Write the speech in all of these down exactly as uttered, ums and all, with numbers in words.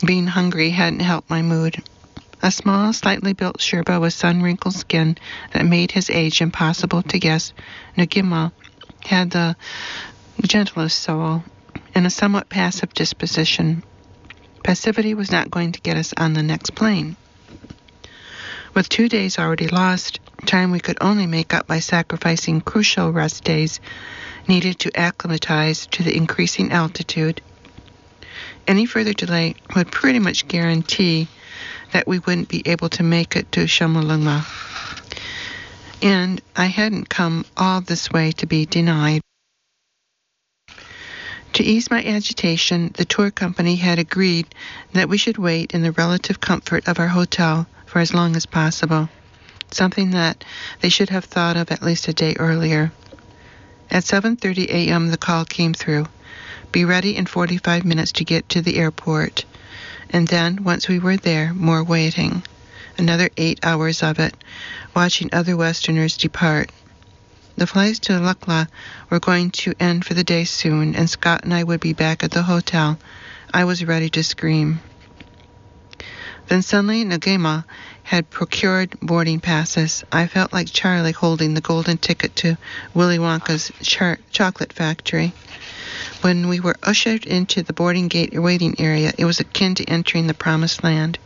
Being hungry hadn't helped my mood. A small, slightly built Sherpa with sun-wrinkled skin that made his age impossible to guess, Ngima had the gentlest soul and a somewhat passive disposition. Passivity was not going to get us on the next plane. With two days already lost, time we could only make up by sacrificing crucial rest days needed to acclimatize to the increasing altitude. Any further delay would pretty much guarantee that we wouldn't be able to make it to Chomolungma. And I hadn't come all this way to be denied. To ease my agitation, the tour company had agreed that we should wait in the relative comfort of our hotel for as long as possible, something that they should have thought of at least a day earlier. At seven thirty a.m. the call came through. Be ready in forty-five minutes to get to the airport. And then, once we were there, more waiting. Another eight hours of it, watching other Westerners depart. The flights to Lukla were going to end for the day soon, and Scott and I would be back at the hotel. I was ready to scream. Then suddenly Ngima had procured boarding passes. I felt like Charlie holding the golden ticket to Willy Wonka's char- chocolate factory. When we were ushered into the boarding gate waiting area, it was akin to entering the promised land.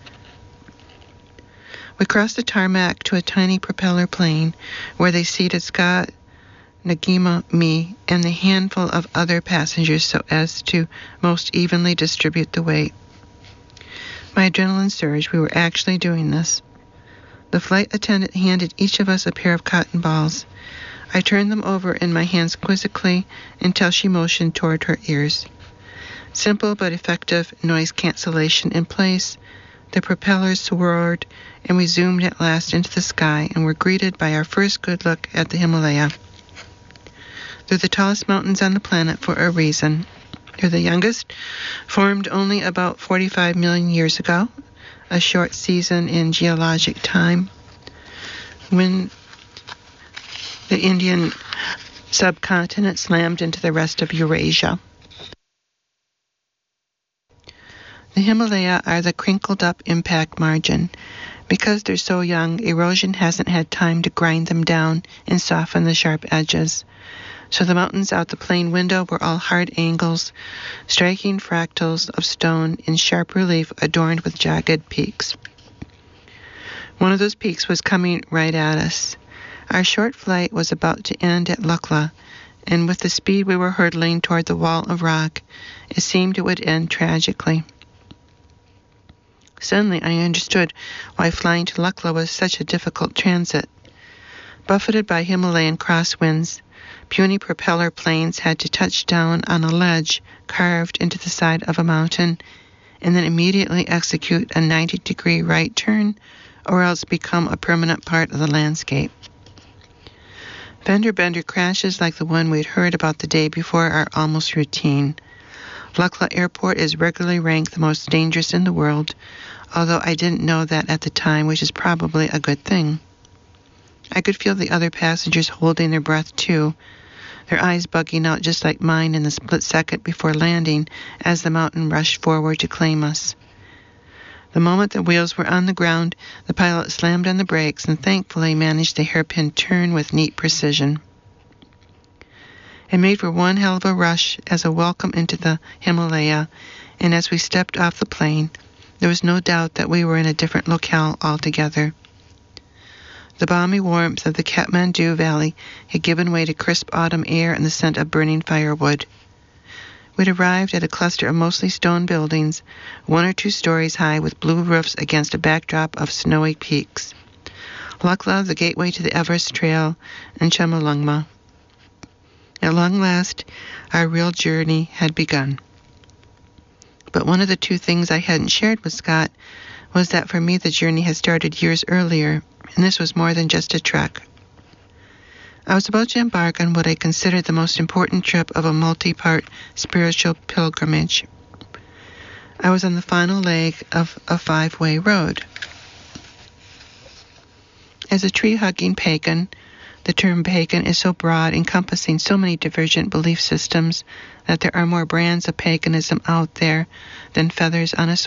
We crossed the tarmac to a tiny propeller plane where they seated Scott, Ngima, me, and a handful of other passengers so as to most evenly distribute the weight. My adrenaline surged. We were actually doing this. The flight attendant handed each of us a pair of cotton balls. I turned them over in my hands quizzically until she motioned toward her ears. Simple but effective noise cancellation in place, the propellers soared, and we zoomed at last into the sky and were greeted by our first good look at the Himalaya. They're the tallest mountains on the planet for a reason. They're the youngest, formed only about forty-five million years ago, a short season in geologic time, when the Indian subcontinent slammed into the rest of Eurasia. The Himalaya are the crinkled-up impact margin. Because they're so young, erosion hasn't had time to grind them down and soften the sharp edges. So the mountains out the plane window were all hard angles, striking fractals of stone in sharp relief adorned with jagged peaks. One of those peaks was coming right at us. Our short flight was about to end at Lukla, and with the speed we were hurtling toward the wall of rock, it seemed it would end tragically. Suddenly I understood why flying to Lukla was such a difficult transit. Buffeted by Himalayan crosswinds, puny propeller planes had to touch down on a ledge carved into the side of a mountain, and then immediately execute a ninety-degree right turn, or else become a permanent part of the landscape. Fender-bender crashes like the one we'd heard about the day before are almost routine. Lukla Airport is regularly ranked the most dangerous in the world, although I didn't know that at the time, which is probably a good thing. I could feel the other passengers holding their breath too, their eyes bugging out just like mine in the split second before landing as the mountain rushed forward to claim us. The moment the wheels were on the ground, the pilot slammed on the brakes and thankfully managed a hairpin turn with neat precision. It made for one hell of a rush as a welcome into the Himalaya, and as we stepped off the plane, there was no doubt that we were in a different locale altogether. The balmy warmth of the Kathmandu Valley had given way to crisp autumn air and the scent of burning firewood. We'd arrived at a cluster of mostly stone buildings, one or two stories high with blue roofs against a backdrop of snowy peaks. Lukla, the gateway to the Everest Trail, and Chomolungma. At long last, our real journey had begun. But one of the two things I hadn't shared with Scott was that for me the journey had started years earlier, and this was more than just a trek. I was about to embark on what I considered the most important trip of a multi-part spiritual pilgrimage. I was on the final leg of a five-way road. As a tree-hugging pagan, the term pagan is so broad, encompassing so many divergent belief systems, that there are more brands of paganism out there than feathers on a